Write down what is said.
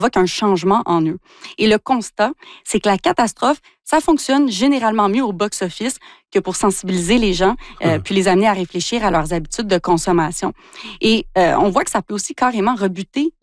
provoque un changement en eux. Et le constat, c'est que la catastrophe, ça fonctionne généralement mieux au box-office que pour sensibiliser les gens puis les amener à réfléchir à leurs habitudes de consommation. Et on voit que ça peut aussi carrément rebuter